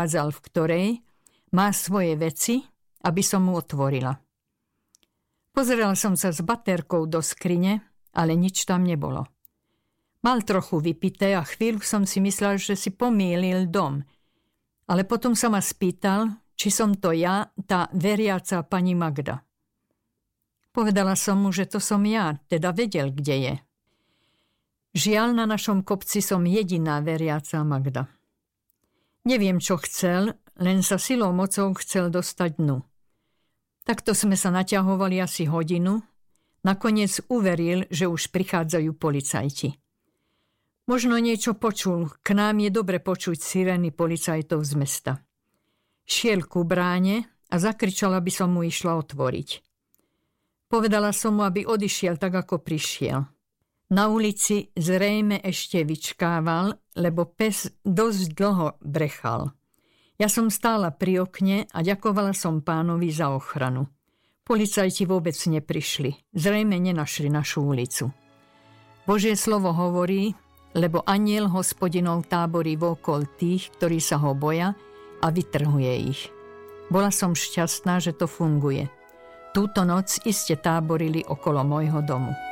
ukázal, v ktorej má svoje veci, aby som mu otvorila. Pozerala som sa s baterkou do skrine, ale nič tam nebolo. Mal trochu vypité a chvíľu som si myslela, že si pomýlil dom. Ale potom sa ma spýtal, či som to ja, tá veriaca pani Magda. Povedala som mu, že to som ja, teda vedel, kde je. Žiaľ, na našom kopci som jediná veriaca Magda. Neviem, čo chcel, len sa silou mocou chcel dostať dnu. Takto sme sa naťahovali asi hodinu. Nakoniec uveril, že už prichádzajú policajti. Možno niečo počul, k nám je dobre počuť sirény policajtov z mesta. Šiel ku bráne a zakričal, aby som mu išla otvoriť. Povedala som mu, aby odišiel tak, ako prišiel. Na ulici zrejme ešte vyčkával, lebo pes dosť dlho brechal. Ja som stála pri okne a ďakovala som pánovi za ochranu. Policajti vôbec neprišli, zrejme nenašli našu ulicu. Božie slovo hovorí, lebo anjel Hospodinov táborí vokol tých, ktorí sa ho boja a vytrhuje ich. Bola som šťastná, že to funguje. Túto noc iste táborili okolo môjho domu.